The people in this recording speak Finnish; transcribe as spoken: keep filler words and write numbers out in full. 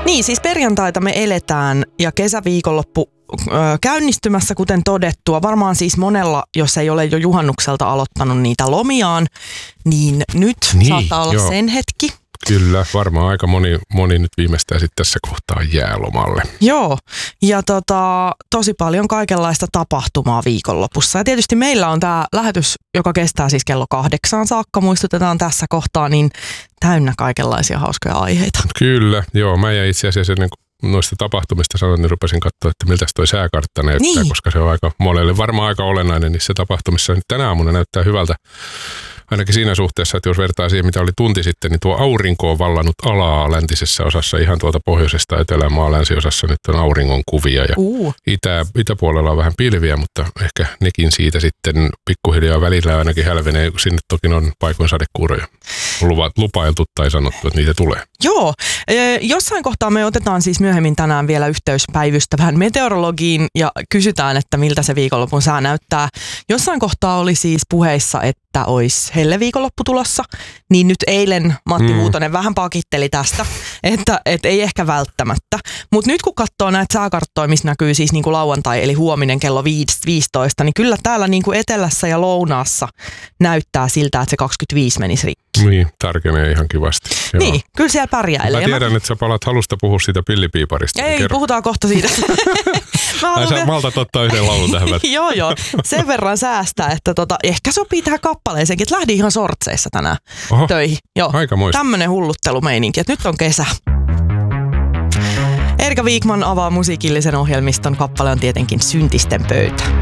Niin, siis perjantaita me eletään ja kesäviikonloppu ö, käynnistymässä, kuten todettua. Varmaan siis monella, jos ei ole jo juhannukselta aloittanut niitä lomiaan, niin nyt niin, saattaa olla joo. sen hetki. Kyllä, varmaan aika moni, moni nyt viimeistään sitten tässä kohtaa jäälomalle. Joo, ja tota, tosi paljon kaikenlaista tapahtumaa viikonlopussa. Ja tietysti meillä on tämä lähetys, joka kestää siis kello kahdeksaan saakka, muistutetaan tässä kohtaa, niin täynnä kaikenlaisia hauskoja aiheita. Kyllä, joo, mä jäin itse asiassa ennen kuin noista tapahtumista sanoin, niin rupesin katsoa, että miltä toi sääkartta näyttää, niin. koska se on aika monelle varmaan aika olennainen niissä tapahtumissa. Nyt tänä aamuna näyttää hyvältä. Ainakin siinä suhteessa, että jos vertaa siihen, mitä oli tunti sitten, niin tuo aurinko on vallannut alaa läntisessä osassa, ihan tuolta pohjoisesta etelämaa länsiosassa nyt on auringon kuvia. Ja uh. itä, itäpuolella on vähän pilviä, mutta ehkä nekin siitä sitten pikkuhiljaa välillä ainakin hälvenee. Sinne toki on paikoin sadekuuroja lupailtu tai sanottu, että niitä tulee. Joo, jossain kohtaa me otetaan siis myöhemmin tänään vielä yhteys päivystävään meteorologiin ja kysytään, että miltä se viikonlopun sää näyttää. Jossain kohtaa oli siis puheissa, että olisi helleviikonloppu tulossa, niin nyt eilen Matti mm. Huutonen vähän pakitteli tästä, että et ei ehkä välttämättä. Mutta nyt kun katsoo näitä sääkarttoja, missä näkyy siis niinku lauantai eli huominen kello viisitoista, niin kyllä täällä niinku etelässä ja lounaassa näyttää siltä, että se kaksikymmentäviisi menisi rikki. Niin, tarkenee ihan kivasti. Joo. Niin, kyllä siellä pärjäilee. Mä tiedän, mä... että sä palat halusta puhua siitä pillipiiparista. Ei, kerro. Puhutaan kohta siitä. Ai sä maltat ottaa yhden laulun tähän väliin. Joo, joo. Sen verran säästää, että tota, ehkä sopii tähän kappaleeseenkin, että lähdin ihan sortseissa tänään Oho, töihin. Joo. Aikamoista. Tämmönen hulluttelumeininki, että nyt on kesä. Erika Wikman avaa musiikillisen ohjelmiston. Kappale on tietenkin Syntisten pöytä.